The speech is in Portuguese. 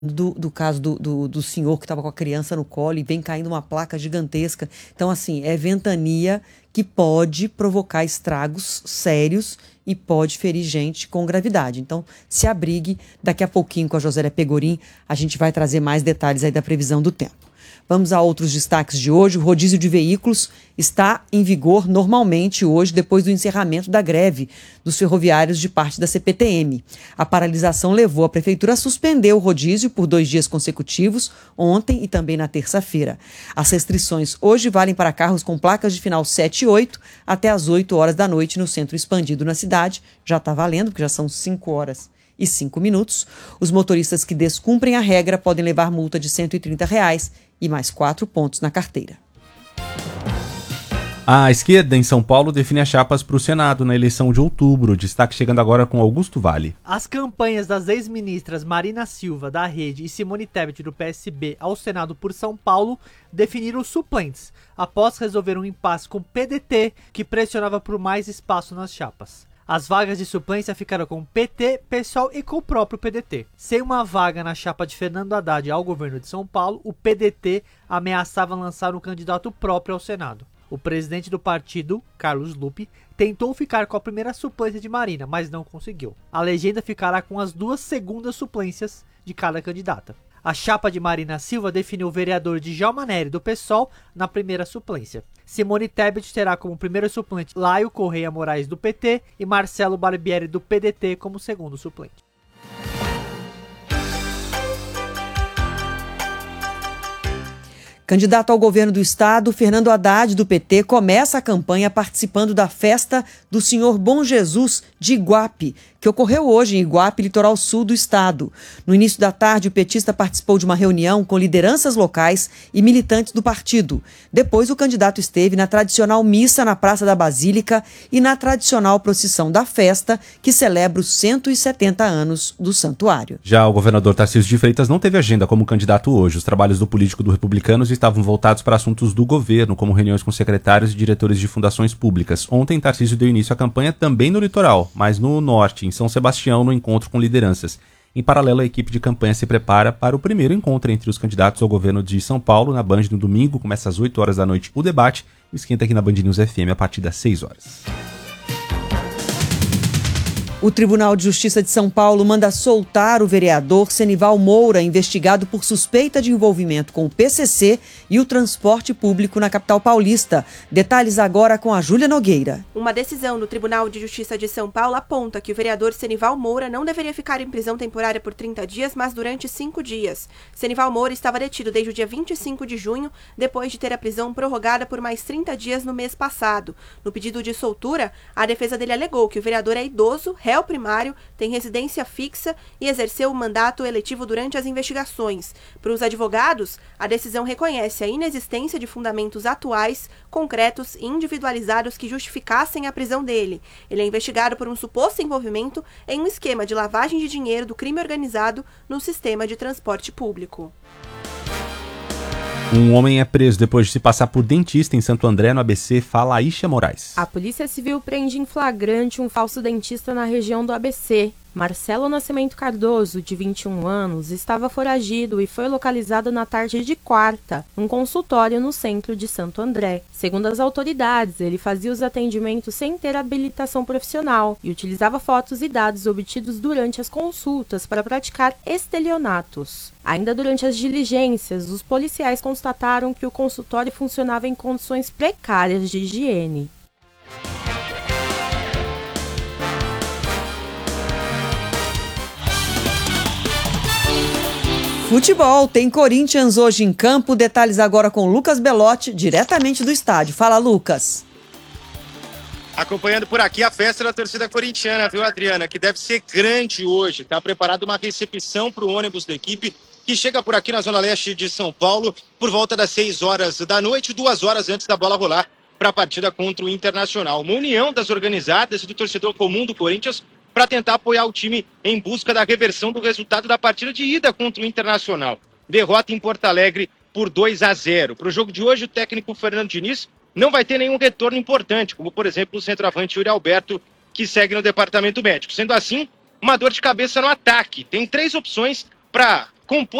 do caso do senhor que estava com a criança no colo e vem caindo uma placa gigantesca. Então, assim, é ventania que pode provocar estragos sérios e pode ferir gente com gravidade. Então, se abrigue. Daqui a pouquinho, com a Josélia Pegorim, a gente vai trazer mais detalhes aí da previsão do tempo. Vamos a outros destaques de hoje. O rodízio de veículos está em vigor normalmente hoje, depois do encerramento da greve dos ferroviários de parte da CPTM. A paralisação levou a prefeitura a suspender o rodízio por 2 dias consecutivos, ontem e também na terça-feira. As restrições hoje valem para carros com placas de final 7 e 8 até às 8 horas da noite no centro expandido na cidade. Já está valendo, porque já são 5 horas e 5 minutos. Os motoristas que descumprem a regra podem levar multa de R$ 130 e mais 4 pontos na carteira. A esquerda em São Paulo define as chapas para o Senado na eleição de outubro. Destaque chegando agora com Augusto Vale. As campanhas das ex-ministras Marina Silva, da Rede, e Simone Tebet, do PSB, ao Senado por São Paulo, definiram os suplentes, após resolver um impasse com o PDT, que pressionava por mais espaço nas chapas. As vagas de suplência ficaram com o PT, PSOL e com o próprio PDT. Sem uma vaga na chapa de Fernando Haddad ao governo de São Paulo, o PDT ameaçava lançar um candidato próprio ao Senado. O presidente do partido, Carlos Lupe, tentou ficar com a primeira suplência de Marina, mas não conseguiu. A legenda ficará com as 2 segundas suplências de cada candidata. A chapa de Marina Silva definiu o vereador Djalma Nery, do PSOL, na primeira suplência. Simone Tebet terá como primeiro suplente Laio Correia Moraes, do PT, e Marcelo Barbieri, do PDT, como segundo suplente. Candidato ao governo do estado, Fernando Haddad, do PT, começa a campanha participando da festa do Senhor Bom Jesus de Iguape, que ocorreu hoje em Iguape, litoral sul do estado. No início da tarde, o petista participou de uma reunião com lideranças locais e militantes do partido. Depois, o candidato esteve na tradicional missa na Praça da Basílica e na tradicional procissão da festa, que celebra os 170 anos do santuário. Já o governador Tarcísio de Freitas não teve agenda como candidato hoje. Os trabalhos do político do Republicanos estavam voltados para assuntos do governo, como reuniões com secretários e diretores de fundações públicas. Ontem, Tarcísio deu início à campanha também no litoral, mas no norte, em São Sebastião, no encontro com lideranças. Em paralelo, a equipe de campanha se prepara para o primeiro encontro entre os candidatos ao governo de São Paulo, na Band, no domingo. Começa às 8 horas da noite o debate e esquenta aqui na Band News FM a partir das 6 horas. O Tribunal de Justiça de São Paulo manda soltar o vereador Senival Moura, investigado por suspeita de envolvimento com o PCC e o transporte público na capital paulista. Detalhes agora com a Júlia Nogueira. Uma decisão do Tribunal de Justiça de São Paulo aponta que o vereador Senival Moura não deveria ficar em prisão temporária por 30 dias, mas durante 5 dias. Senival Moura estava detido desde o dia 25 de junho, depois de ter a prisão prorrogada por mais 30 dias no mês passado. No pedido de soltura, a defesa dele alegou que o vereador é idoso, réu primário, tem residência fixa e exerceu o mandato eletivo durante as investigações. Para os advogados, a decisão reconhece a inexistência de fundamentos atuais, concretos e individualizados que justificassem a prisão dele. Ele é investigado por um suposto envolvimento em um esquema de lavagem de dinheiro do crime organizado no sistema de transporte público. Um homem é preso depois de se passar por dentista em Santo André, no ABC, fala Aisha Moraes. A Polícia Civil prende em flagrante um falso dentista na região do ABC. Marcelo Nascimento Cardoso, de 21 anos, estava foragido e foi localizado na tarde de quarta, num consultório no centro de Santo André. Segundo as autoridades, ele fazia os atendimentos sem ter habilitação profissional e utilizava fotos e dados obtidos durante as consultas para praticar estelionatos. Ainda durante as diligências, os policiais constataram que o consultório funcionava em condições precárias de higiene. Futebol, tem Corinthians hoje em campo. Detalhes agora com Lucas Belotti, diretamente do estádio. Fala, Lucas. Acompanhando por aqui a festa da torcida corintiana, viu, Adriana? Que deve ser grande hoje. Está preparada uma recepção para o ônibus da equipe que chega por aqui na Zona Leste de São Paulo por volta das 6 horas da noite, 2 horas antes da bola rolar para a partida contra o Internacional. Uma união das organizadas e do torcedor comum do Corinthians para tentar apoiar o time em busca da reversão do resultado da partida de ida contra o Internacional. Derrota em Porto Alegre por 2-0. Para o jogo de hoje, o técnico Fernando Diniz não vai ter nenhum retorno importante, como, por exemplo, o centroavante Yuri Alberto, que segue no departamento médico. Sendo assim, uma dor de cabeça no ataque. Tem 3 opções para compõe